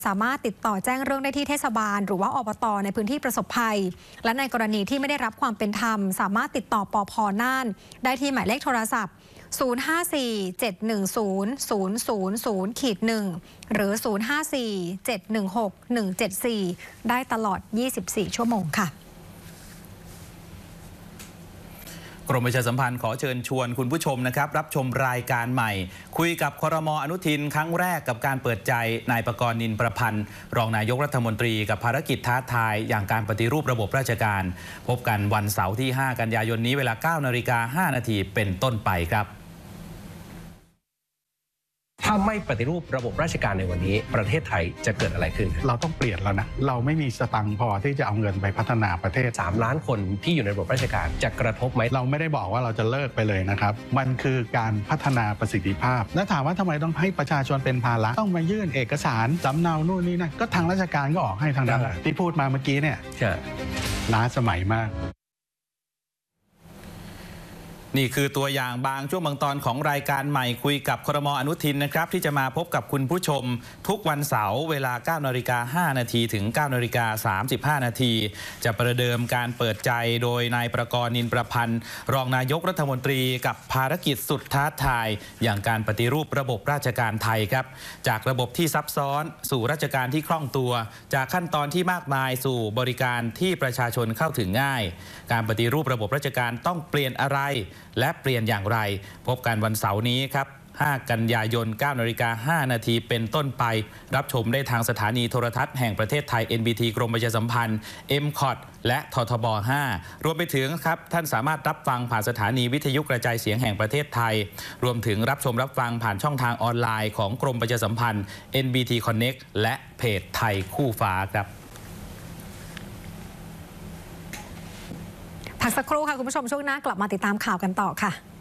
สามารถติดต่อแจ้งเรื่องได้ที่เทศบาลหรือว่าอบต.ในพื้นที่ประสบภัยและในกรณีที่ไม่ได้รับความเป็นธรรมสามารถติดต่อปภ.น่านได้ที่หมายเลขโทรศัพท์054-710-000-1หรือ054-716-174ได้ตลอด24ชั่วโมงค่ะกรมประชาสัมพันธ์ขอเชิญชวนคุณผู้ชมนะครับรับชมรายการใหม่คุยกับครม.อนุทินครั้งแรกกับการเปิดใจนายปกรณ์ นินประพันธ์รองนายกรัฐมนตรีกับภารกิจท้าทายอย่างการปฏิรูประบบราชการพบกันวันเสาร์ที่5กันยายนนี้เวลา 9:05 น.เป็นต้นไปครับถ้าไม่ปฏิรูประบบราชการในวันนี้ประเทศไทยจะเกิดอะไรขึ้นเราต้องเปลี่ยนแล้วนะเราไม่มีสตังค์พอที่จะเอาเงินไปพัฒนาประเทศ 3 ล้านคนที่อยู่ในระบบราชการจะกระทบไหมเราไม่ได้บอกว่าเราจะเลิกไปเลยนะครับมันคือการพัฒนาประสิทธิภาพและถามว่าทำไมต้องให้ประชาชนเป็นภาระต้องมายื่นเอกสารสำเนานู่นนี่นั่นก็ทางราชการก็ออกให้ทางนั้นที่พูดมาเมื่อกี้เนี่ยล้าสมัยมากนี่คือตัวอย่างบางช่วงบางตอนของรายการใหม่คุยกับครม.อนุทินนะครับที่จะมาพบกับคุณผู้ชมทุกวันเสาร์เวลา 9:05 น.ถึง 9:35 น.จะประเดิมการเปิดใจโดยนายปกรณ์ นินประพันธ์รองนายกรัฐมนตรีกับภารกิจสุดท้าทายอย่างการปฏิรูประบบราชการไทยครับจากระบบที่ซับซ้อนสู่ราชการที่คล่องตัวจากขั้นตอนที่มากมายสู่บริการที่ประชาชนเข้าถึงง่ายการปฏิรูประบบราชการต้องเปลี่ยนอะไรและเปลี่ยนอย่างไรพบกันวันเสาร์นี้ครับ5 กันยายน 9:05 น.เป็นต้นไปรับชมได้ทางสถานีโทรทัศน์แห่งประเทศไทย NBT กรมประชาสัมพันธ์ MCOT และททบ 5 รวมไปถึงครับท่านสามารถรับฟังผ่านสถานีวิทยุกระจายเสียงแห่งประเทศไทยรวมถึงรับชมรับฟังผ่านช่องทางออนไลน์ของกรมประชาสัมพันธ์ NBT Connect และเพจไทยคู่ฟ้าครับพักสักครู่ค่ะคุณผู้ชมช่วงหน้ากลับมาติดตามข่าวกันต่อค่ะ